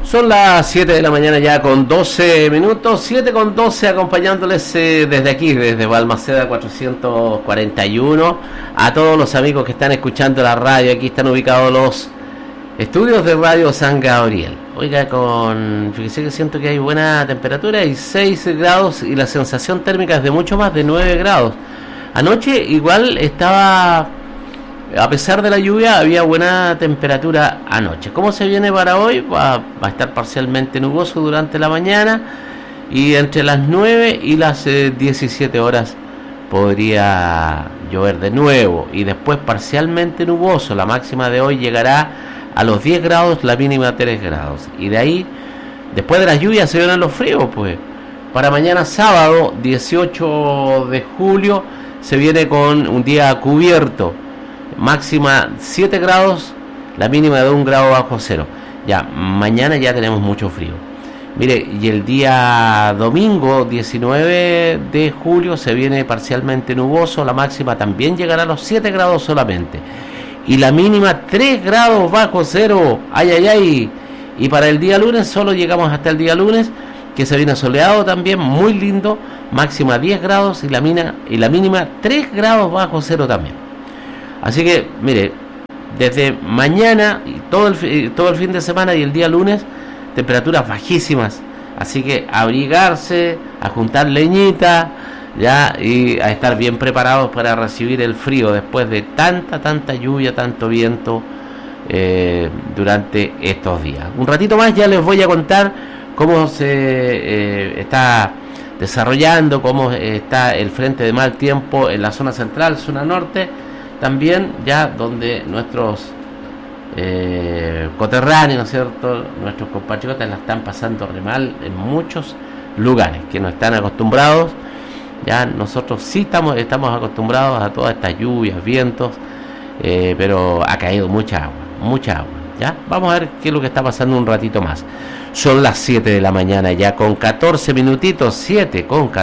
Son las 7 de la mañana ya con 12 minutos, 7 con 12, acompañándoles desde aquí, desde Balmaceda 441, a todos los amigos que están escuchando la radio. Aquí están ubicados los estudios de Radio San Gabriel. Oiga, fíjese que siento que hay buena temperatura, hay 6 grados y la sensación térmica es de mucho más de 9 grados. Anoche igual estaba... A pesar de la lluvia, había buena temperatura anoche. ¿Cómo se viene para hoy? Va a estar parcialmente nuboso durante la mañana y entre las 9 y las 17 horas podría llover de nuevo y después parcialmente nuboso. La máxima de hoy llegará a los 10 grados, la mínima a 3 grados. Y de ahí, después de las lluvias, se vienen los fríos, pues. Para mañana sábado, 18 de julio, se viene con un día cubierto. Máxima 7 grados, la mínima de 1 grado bajo cero. Ya, mañana ya tenemos mucho frío. Mire, y el día domingo 19 de julio se viene parcialmente nuboso, la máxima también llegará a los 7 grados solamente. Y la mínima 3 grados bajo cero. Ay, ay, ay. Y para el día lunes solo llegamos hasta el día lunes, que se viene soleado también, muy lindo, máxima 10 grados y la mínima 3 grados bajo cero también. Así que, mire, desde mañana y todo el fin de semana y el día lunes, temperaturas bajísimas. Así que abrigarse, a juntar leñita, ya, y a estar bien preparados para recibir el frío después de tanta lluvia, tanto viento durante estos días. Un ratito más ya les voy a contar cómo se está desarrollando, cómo está el frente de mal tiempo en la zona central, zona norte. También ya donde nuestros coterráneos, ¿no es cierto?, nuestros compatriotas la están pasando re mal en muchos lugares que no están acostumbrados. Ya nosotros sí estamos acostumbrados a todas estas lluvias, vientos, pero ha caído mucha agua. Ya vamos a ver qué es lo que está pasando un ratito más. Son las 7 de la mañana ya con 14 minutitos, 7 con 14.